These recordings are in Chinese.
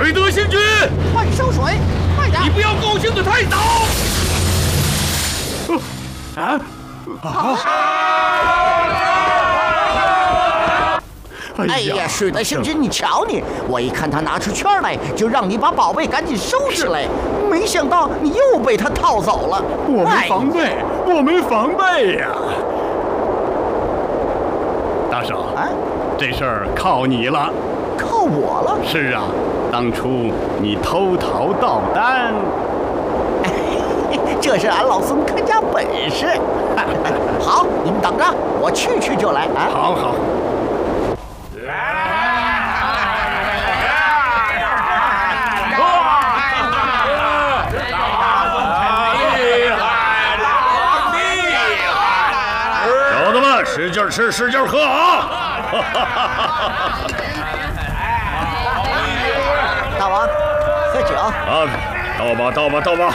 韦德星君， 快收水，快点！ 你不要高兴的太早。 哎呀，水德星君，你瞧你，我一看他拿出圈来，就让你把宝贝赶紧收起来，没想到你又被他套走了。 我没防备，我没防备呀！大圣啊，这事儿靠你了。 靠我了？ 是啊，当初你偷桃盗丹， 这是俺老孙看家本事。好，你们等着，我去就来啊！ 好好。小子们，使劲吃，使劲喝啊！ 大王，喝酒啊！倒吧，倒吧，倒吧！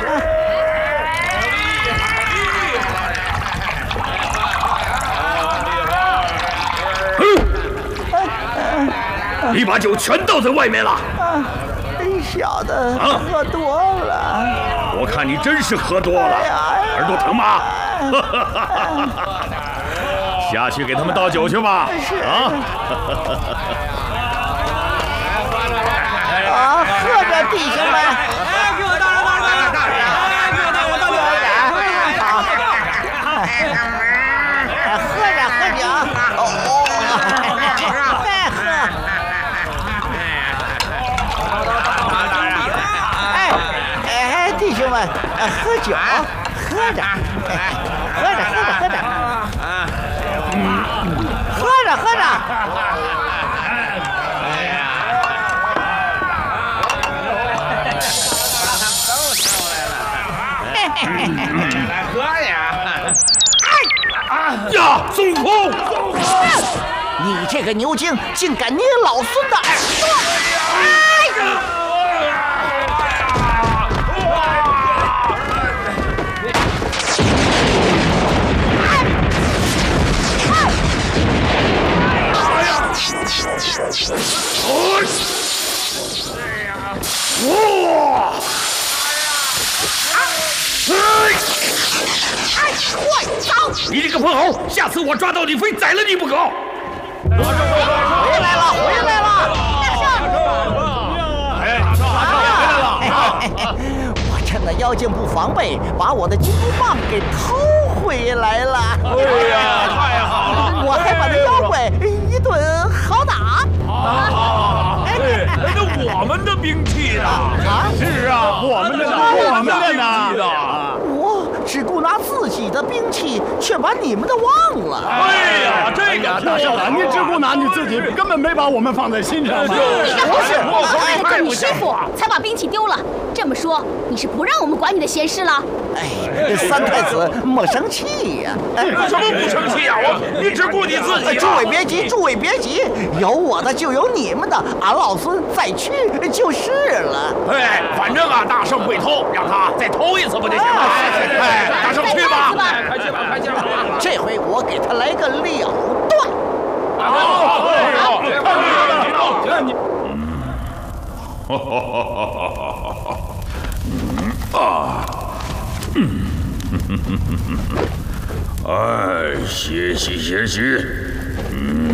你把酒全倒在外面了！ 小的喝多了。 我看你真是喝多了，耳朵疼吗？下去给他们倒酒去吧！ 喝着，弟兄们！ 给我倒来，倒来！给我倒酒！ 喝酒！再喝！弟兄们，喝酒，喝着，喝着。 来喝呀！ 呀，孙悟空！ 你这个牛精，竟敢捏老孙的耳朵！ 快走！你这个泼猴，下次我抓到你非宰了你不可！ 回来了！我趁那妖精不防备，把我的金箍棒给偷回来了。 哎呀，太好了！ 我还把那妖怪一顿好打。 那我们的兵器呢？ 是啊，我们的呢？ 我只顾拿自己的兵器，却把你们的忘了。 哎呀，这个大圣啊，你只顾拿你自己，根本没把我们放在心上。 你个好事，就你师傅才把兵器丢了。这么说，你是不让我们管你的闲事了？ 哎，三太子莫生气呀！ 什么不生气呀？你只顾你自己。 诸位别急，有我的就有你们的，俺老孙再去就是了。 哎，反正啊，大圣会偷，让他再偷一次不就行了？哎，大圣去吧，快去吧！ 这回我给他来个了断。 哎，歇息。